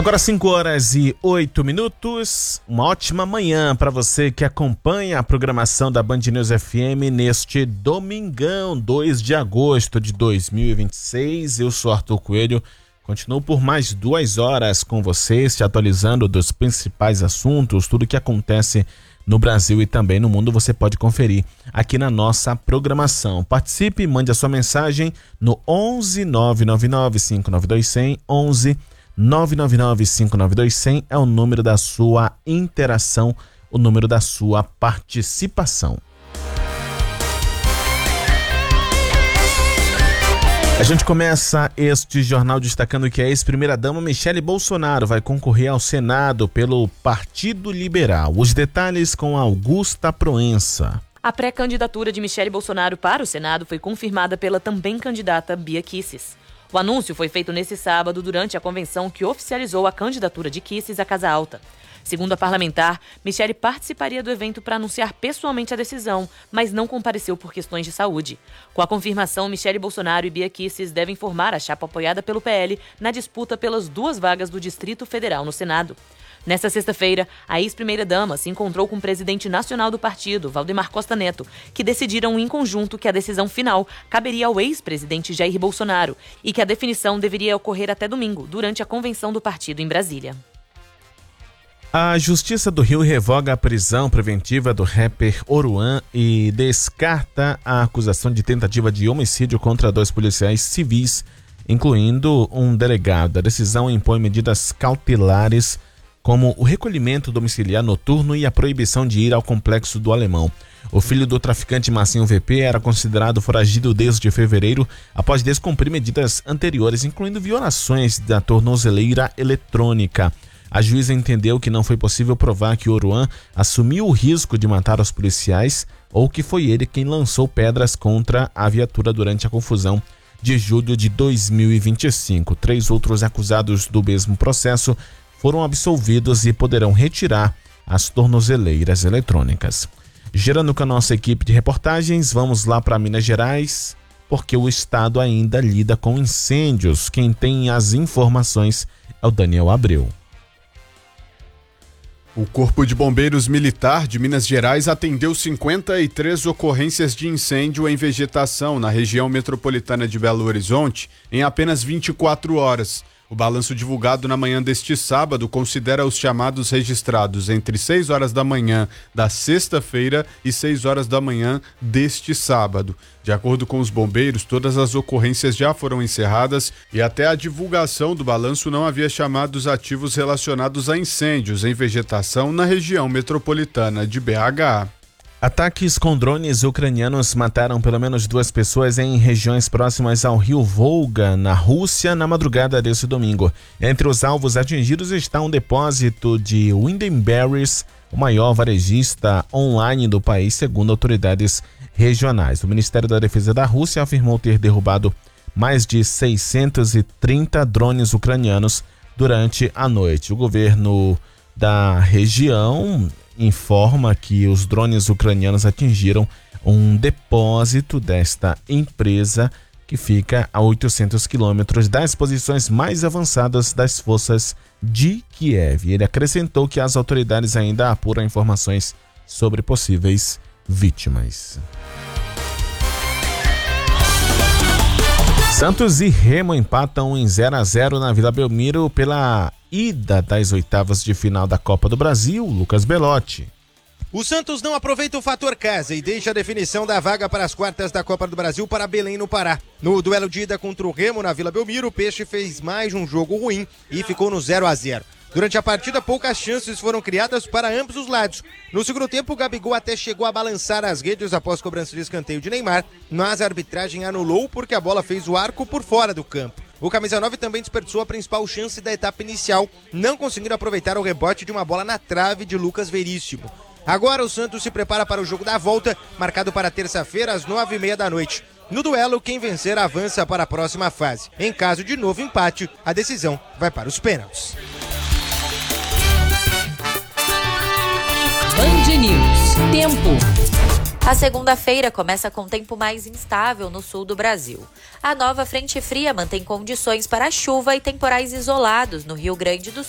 Agora 5h08. Uma ótima manhã para você que acompanha a programação da Band News FM neste domingão, 2 de agosto de 2026. Eu sou Arthur Coelho, continuo por mais 2 horas com vocês, te atualizando dos principais assuntos, tudo que acontece no Brasil e também no mundo você pode conferir aqui na nossa programação. Participe, mande a sua mensagem no 11 999 592 100, 11 999 592 100 é o número da sua interação, o número da sua participação. A gente começa este jornal destacando que a ex-primeira-dama Michele Bolsonaro vai concorrer ao Senado pelo Partido Liberal. Os detalhes com Augusta Proença. A pré-candidatura de Michele Bolsonaro para o Senado foi confirmada pela também candidata Bia Kicis. O anúncio foi feito nesse sábado durante a convenção que oficializou a candidatura de Kicis à Casa Alta. Segundo a parlamentar, Michele participaria do evento para anunciar pessoalmente a decisão, mas não compareceu por questões de saúde. Com a confirmação, Michele Bolsonaro e Bia Kicis devem formar a chapa apoiada pelo PL na disputa pelas 2 vagas do Distrito Federal no Senado. Nesta sexta-feira, a ex-primeira-dama se encontrou com o presidente nacional do partido, Valdemar Costa Neto, que decidiram em conjunto que a decisão final caberia ao ex-presidente Jair Bolsonaro e que a definição deveria ocorrer até domingo, durante a convenção do partido em Brasília. A Justiça do Rio revoga a prisão preventiva do rapper Oruan e descarta a acusação de tentativa de homicídio contra 2 policiais civis, incluindo um delegado. A decisão impõe medidas cautelares como o recolhimento domiciliar noturno e a proibição de ir ao Complexo do Alemão. O filho do traficante Marcinho VP era considerado foragido desde fevereiro após descumprir medidas anteriores, incluindo violações da tornozeleira eletrônica. A juíza entendeu que não foi possível provar que Oruan assumiu o risco de matar os policiais ou que foi ele quem lançou pedras contra a viatura durante a confusão de julho de 2025. 3 outros acusados do mesmo processo foram absolvidos e poderão retirar as tornozeleiras eletrônicas. Gerando com a nossa equipe de reportagens, vamos lá para Minas Gerais, porque o estado ainda lida com incêndios. Quem tem as informações é o Daniel Abreu. O Corpo de Bombeiros Militar de Minas Gerais atendeu 53 ocorrências de incêndio em vegetação na região metropolitana de Belo Horizonte em apenas 24 horas. O balanço divulgado na manhã deste sábado considera os chamados registrados entre 6 horas da manhã da sexta-feira e 6 horas da manhã deste sábado. De acordo com os bombeiros, todas as ocorrências já foram encerradas e até a divulgação do balanço não havia chamados ativos relacionados a incêndios em vegetação na região metropolitana de BH. Ataques com drones ucranianos mataram pelo menos 2 pessoas em regiões próximas ao rio Volga, na Rússia, na madrugada desse domingo. Entre os alvos atingidos está um depósito de Windenberries, o maior varejista online do país, segundo autoridades regionais. O Ministério da Defesa da Rússia afirmou ter derrubado mais de 630 drones ucranianos durante a noite. O governo da região informa que os drones ucranianos atingiram um depósito desta empresa que fica a 800 quilômetros das posições mais avançadas das forças de Kiev. Ele acrescentou que as autoridades ainda apuram informações sobre possíveis vítimas. Santos e Remo empatam em 0-0 na Vila Belmiro pela ida das oitavas de final da Copa do Brasil. Lucas Belotti. O Santos não aproveita o fator casa e deixa a definição da vaga para as quartas da Copa do Brasil para Belém, no Pará. No duelo de ida contra o Remo na Vila Belmiro, o Peixe fez mais um jogo ruim e ficou no 0-0. Durante a partida, poucas chances foram criadas para ambos os lados. No segundo tempo, o Gabigol até chegou a balançar as redes após cobrança de escanteio de Neymar, mas a arbitragem anulou porque a bola fez o arco por fora do campo. O camisa 9 também desperdiçou a principal chance da etapa inicial, não conseguindo aproveitar o rebote de uma bola na trave de Lucas Veríssimo. Agora o Santos se prepara para o jogo da volta, marcado para terça-feira às 9h30 da noite. No duelo, quem vencer avança para a próxima fase. Em caso de novo empate, a decisão vai para os pênaltis. Band News. Tempo. A segunda-feira começa com tempo mais instável no sul do Brasil. A nova frente fria mantém condições para chuva e temporais isolados no Rio Grande do